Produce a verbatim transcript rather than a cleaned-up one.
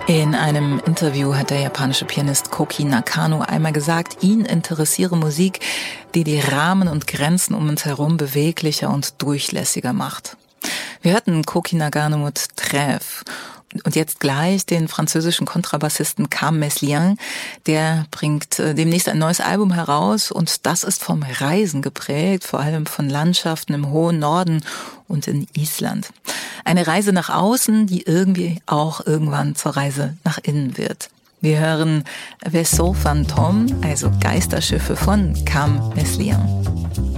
In einem Interview hat der japanische Pianist Koki Nakano einmal gesagt, ihn interessiere Musik, die die Rahmen und Grenzen um uns herum beweglicher und durchlässiger macht. Wir hörten Koki Nakano mit Trèves. Und jetzt gleich den französischen Kontrabassisten Cam Meslian, der bringt äh, demnächst ein neues Album heraus und das ist vom Reisen geprägt, vor allem von Landschaften im hohen Norden und in Island. Eine Reise nach außen, die irgendwie auch irgendwann zur Reise nach innen wird. Wir hören Vaisseau Fantôme, also Geisterschiffe von Cam Meslian.